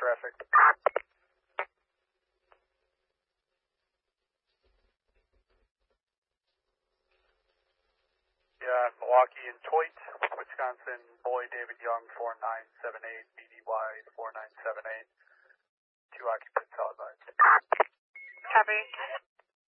traffic. Yeah, Milwaukee and Toit, Wisconsin, Boy David Young 4978, BDY 4978. 2 occupants all advised. Copy.